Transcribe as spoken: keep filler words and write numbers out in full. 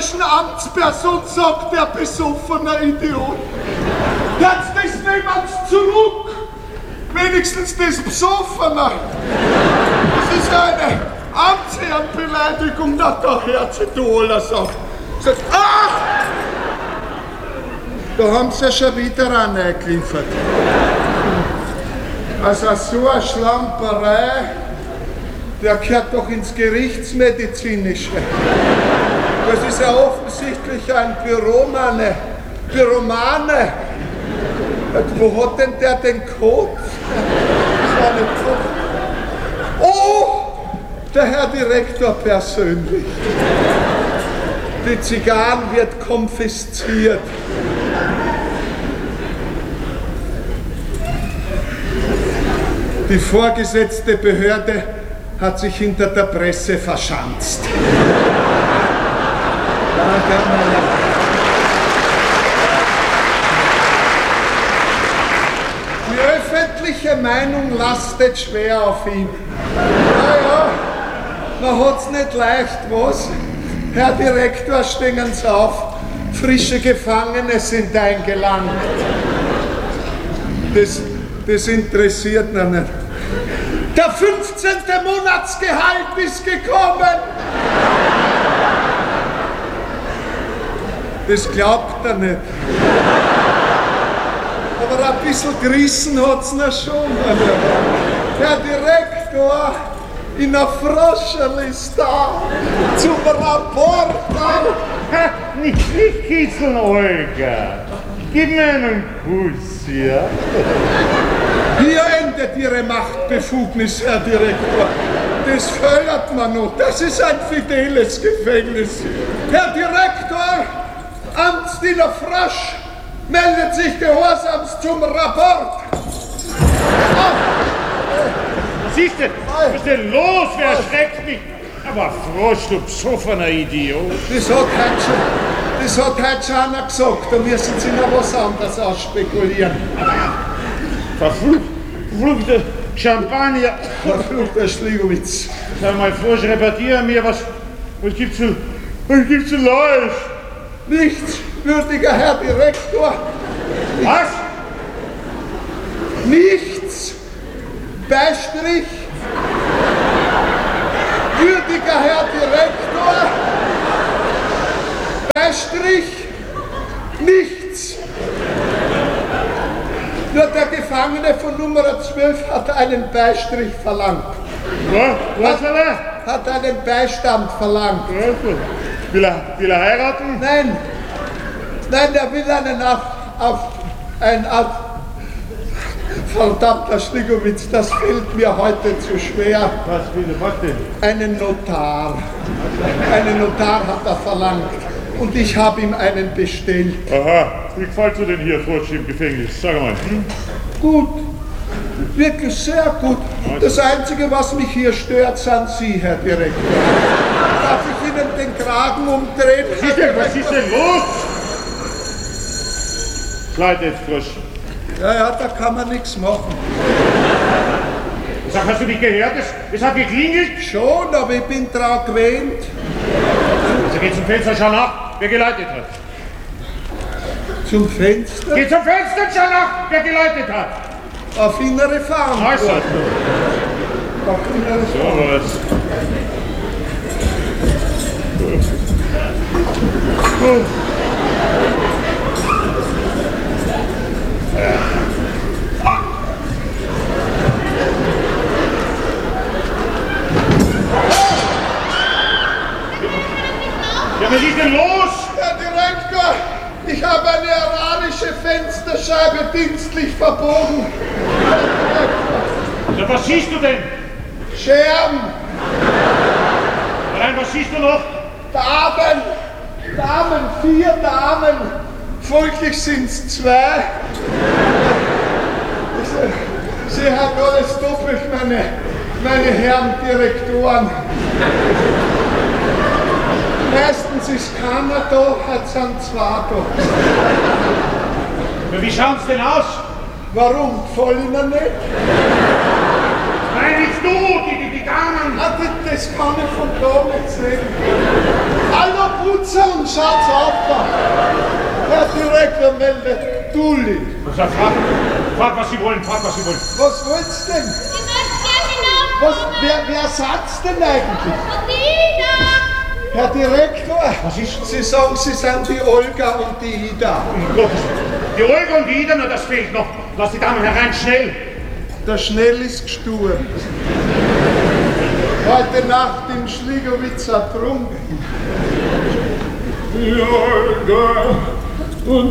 obersten Amtsperson sagt, der besoffene Idiot. Jetzt das niemand zurück. Wenigstens das Besoffene. Das ist eine Amtsherrenbeleidigung, na daher zu toller sagt. Sagt, ach! Da haben sie ja schon wieder eine geliefert. Also so eine Schlamperei, der gehört doch ins Gerichtsmedizinische. Das ist ja offensichtlich ein Büromane. Büromane. Wo hat denn der den Code? Das war nicht so. Oh, der Herr Direktor persönlich. Die Zigarren wird konfisziert. Die vorgesetzte Behörde hat sich hinter der Presse verschanzt. Die öffentliche Meinung lastet schwer auf ihn. Naja, man hat's nicht leicht, was? Herr Direktor, stehen Sie auf. Frische Gefangene sind eingelangt. Das, das interessiert noch nicht. Der fünfzehnte Monatsgehalt ist gekommen. Das glaubt er nicht. Aber ein bisschen gerissen hat's noch schon. Herr Direktor, in der Froscherl ist da, zum Rapport. Nicht, nicht kitzeln, Olga. Gib mir einen Kuss, ja? Hier endet Ihre Machtbefugnis, Herr Direktor. Das fördert man noch. Das ist ein fideles Gefängnis. Herr Direktor, Amtsdiener Frosch meldet sich gehorsams zum Rapport. Was ist denn? Was ist denn los? Wer erschreckt mich? Aber Frosch, du besoffener Idiot. Das hat heute schon, das hat heute schon einer gesagt. Da müssen Sie noch was anderes ausspekulieren. Verflucht, verfluchter Champagner. Verfluchter Schliegowitz. Sag mal, Frosch, repariere mir, was, was gibt's für, was gibt's für Neues? Nichts, würdiger Herr Direktor. Was? Nichts. Beistrich. Würdiger Herr Direktor. Beistrich. Nichts. Nur der Gefangene von Nummer zwölf hat einen Beistrich verlangt. Was? Was hat er? Hat einen Beistand verlangt. Will er, will er heiraten? Nein. Nein, der will einen auf, auf ein auf, verdammter Schliegowitz, das fällt mir heute zu schwer. Was will er, was denn? Einen Notar. Einen Notar hat er verlangt. Und ich habe ihm einen bestellt. Aha, wie gefällt dir denn hier, Frosch, im Gefängnis? Sag mal. Hm? Gut. Wirklich sehr gut. Das Einzige, was mich hier stört, sind Sie, Herr Direktor. Darf ich Ihnen den Kragen umdrehen? Was ist denn, was ist denn los? Leid jetzt, Frosch. Ja, ja, da kann man nichts machen. Sag, hast du nicht gehört? Es, es hat geklingelt. Schon, aber ich bin dran gewöhnt. Also geh zum Fenster, schau nach, wer geläutet hat. Zum Fenster? Geh zum Fenster und schau nach, wer geläutet hat. Auf innere Fahren. Also. Auf innere So Fahren. was. Ja, was ist denn los? Herr Direktor, ich habe eine iranische Fensterscheibe dienstlich verbogen. Ja, was siehst du denn? Scherben, Nein, was siehst du noch? Damen, Damen, vier Damen. Folglich sind es zwei. Sie haben alles doppelt, meine, meine Herren Direktoren. Meistens ist keiner da, heute sind zwei da. Ja, wie schaut's denn aus? Warum? Gefällt Ihnen nicht? Nein, nicht du, die, die, die Damen. Ah, das, das kann ich von da nicht sehen. Hallo Putzern, schaut melden, Dulli. Frag, frag, was Sie wollen, frag, was Sie wollen. Was wollt's denn? Ich möchte gerne noch. Was, wer, wer sagt's denn eigentlich? Dina! Herr Direktor, Was ist? Sie sagen, Sie sind die Olga und die Ida. Um Gottes Willen. Die Olga und die Ida, na, das fehlt noch. Lass die Damen herein, schnell. Der Schnell ist gestorben. Heute Nacht in Schligowitz ertrunken. Die Olga und